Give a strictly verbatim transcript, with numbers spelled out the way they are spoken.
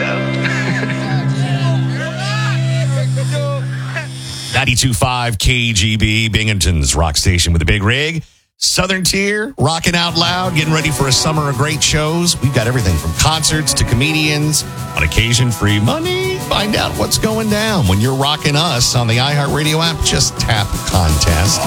ninety-two point five K G B, Binghamton's rock station with a big rig. Southern Tier, rocking out loud, getting ready for a summer of great shows. We've got everything from concerts to comedians. On occasion, free money. Find out what's going down when you're rocking us on the iHeartRadio app. Just tap contest.